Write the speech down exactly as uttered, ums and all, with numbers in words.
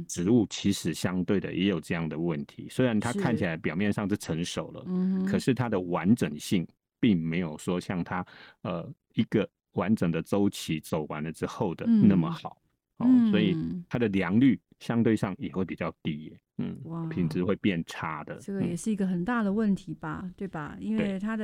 植物其实相对的也有这样的问题，虽然它看起来表面上是成熟了， 嗯， 可是它的完整性并没有说像它呃一个完整的周期走完了之后的那么好。嗯，哦，所以它的良率相对上也会比较低耶，嗯，品质会变差的。 这个也是一个很大的问题吧，对吧？因为它的